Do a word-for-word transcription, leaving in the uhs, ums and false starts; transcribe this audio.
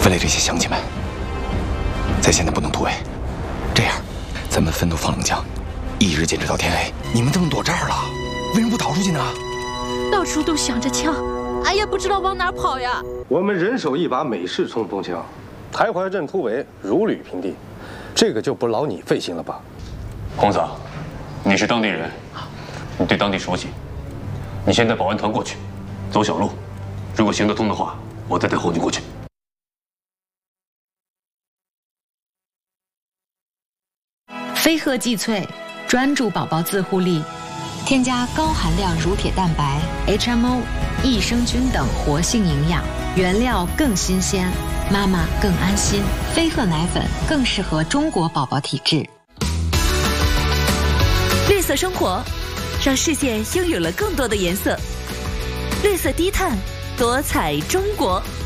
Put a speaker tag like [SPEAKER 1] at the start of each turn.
[SPEAKER 1] 为了这些乡亲们，咱现在不能突围。这样，咱们分头放冷枪，一直坚持到天黑。你们都能躲这儿了，为什么不逃出去呢？
[SPEAKER 2] 到处都响着枪，俺也不知道往哪跑呀。
[SPEAKER 3] 我们人手一把美式冲锋枪，台怀镇突围如履平地，这个就不劳你费心了吧？
[SPEAKER 4] 洪嫂，你是当地人，你对当地熟悉。你先带保安团过去，走小路，如果行得通的话，我再带后军过去。
[SPEAKER 5] 飞鹤济萃，专注宝宝自护力，添加高含量乳铁蛋白、H M O、益生菌等活性营养，原料更新鲜，妈妈更安心。飞鹤奶粉更适合中国宝宝体质。
[SPEAKER 6] 绿色生活，让世界拥有了更多的颜色。绿色低碳，多彩中国。